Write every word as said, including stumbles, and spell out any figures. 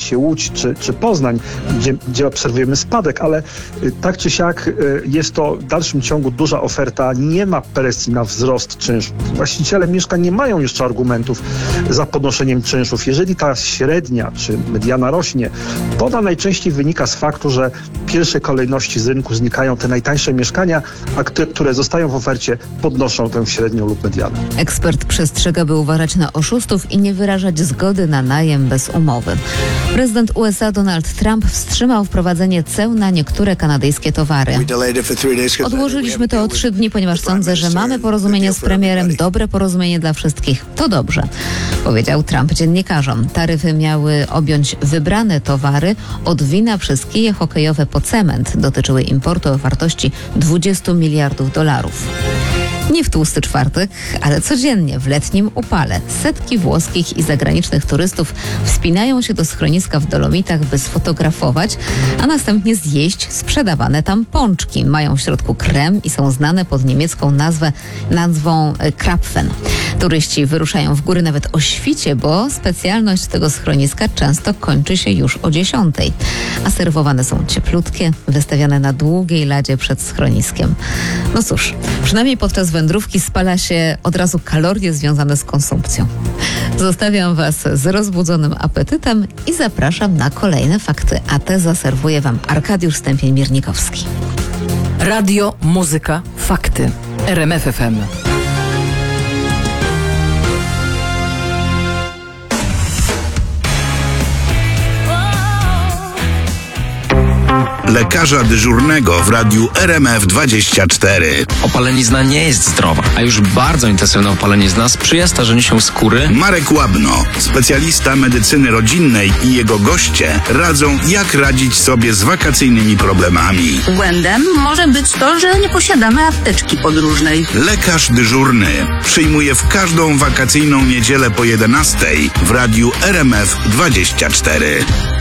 się Łódź czy, czy Poznań, gdzie, gdzie obserwujemy spadek, ale tak czy siak jest to w dalszym ciągu duża oferta, nie ma presji na wzrost czynszu. Właściciele mieszkań nie mają jeszcze argumentów za podnoszeniem czynszów. Jeżeli ta średnia czy mediana rośnie, to ona najczęściej wynika z faktu, że w pierwszej kolejności z rynku znikają te najtańsze mieszkania, a te, które zostają w ofercie, podnoszą tę średnią lub medianę. Ekspert przestrzega, by uważać na oszustów i nie wyrażać zgody na najem bez umowy. Prezydent U S A Donald Trump wstrzymał wprowadzenie ceł na niektóre kanadyjskie towary. Odłożyliśmy to o trzy dni, ponieważ sądzę, że mamy porozumienie z premierem, dobre porozumienie dla wszystkich. To dobrze, powiedział Trump dziennikarzom. Taryfy miały objąć wybrane towary, od wina przez kije hokejowe po cement. Dotyczyły importu o wartości dwudziestu miliardów dolarów. Nie w tłusty czwartek, ale codziennie w letnim upale setki włoskich i zagranicznych turystów wspinają się do schroniska w Dolomitach, by sfotografować, a następnie zjeść sprzedawane tam pączki. Mają w środku krem i są znane pod niemiecką nazwę, nazwą Krapfen. Turyści wyruszają w góry nawet o świcie, bo specjalność tego schroniska często kończy się już o dziesiątej. A serwowane są cieplutkie, wystawiane na długiej ladzie przed schroniskiem. No cóż, przynajmniej podczas wędrówki spala się od razu kalorie związane z konsumpcją. Zostawiam Was z rozbudzonym apetytem i zapraszam na kolejne fakty, a te zaserwuje Wam Arkadiusz Stępień-Miernikowski. Radio, muzyka, fakty. R M F F M. Lekarza dyżurnego w radiu R M F dwadzieścia cztery. Opalenizna nie jest zdrowa, a już bardzo intensywna opalenizna sprzyja starzeniu się skóry. Marek Łabno, specjalista medycyny rodzinnej, i jego goście radzą, jak radzić sobie z wakacyjnymi problemami. Błędem może być to, że nie posiadamy apteczki podróżnej. Lekarz dyżurny przyjmuje w każdą wakacyjną niedzielę po jedenastej w radiu R M F dwadzieścia cztery.